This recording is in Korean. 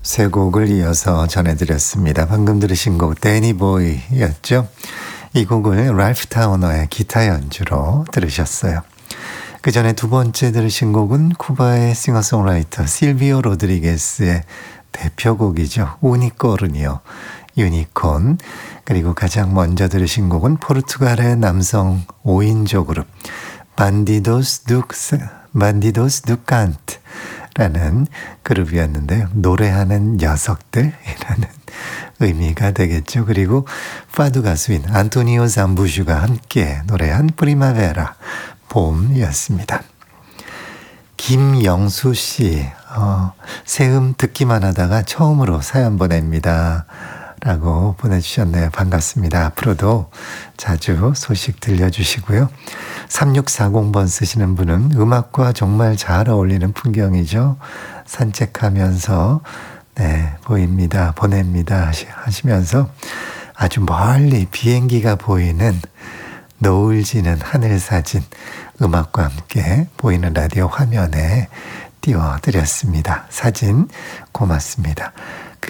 세 곡을 이어서 전해드렸습니다. 방금 들으신 곡 데니 보이였죠. 이 곡을 랄프 타우너의 기타 연주로 들으셨어요. 그 전에 두 번째 들으신 곡은 쿠바의 싱어송라이터 실비오 로드리게스의 대표곡이죠. 우니코르니오, 유니콘. 그리고 가장 먼저 들으신 곡은 포르투갈의 남성 5인조 그룹 반디도스 두 칸트 라는 그룹이었는데요. 노래하는 녀석들이라는 의미가 되겠죠. 그리고 파두 가수인 안토니오 잠부슈가 함께 노래한 프리마베라, 봄이었습니다. 김영수 씨, 새음 듣기만 하다가 처음으로 사연 보냅니다. 라고 보내주셨네요. 반갑습니다. 앞으로도 자주 소식 들려주시고요. 3640번 쓰시는 분은 음악과 정말 잘 어울리는 풍경이죠. 산책하면서 보입니다. 보냅니다 하시면서 아주 멀리 비행기가 보이는 노을 지는 하늘 사진 음악과 함께 보이는 라디오 화면에 띄워드렸습니다. 사진 고맙습니다.